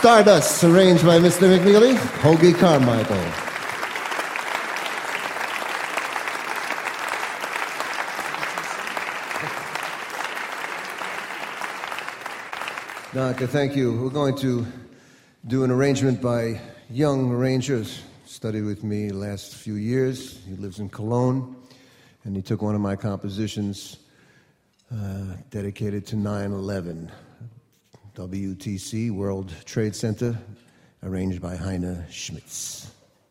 Stardust, arranged by Mr. McNeely, Hoagie Carmichael. Doctor, thank you. We're going to do an arrangement by young arrangers. Studied with me the last few years. He lives in Cologne, and he took one of my compositions dedicated to 9/11, WTC, World Trade Center, arranged by Heine Schmitz.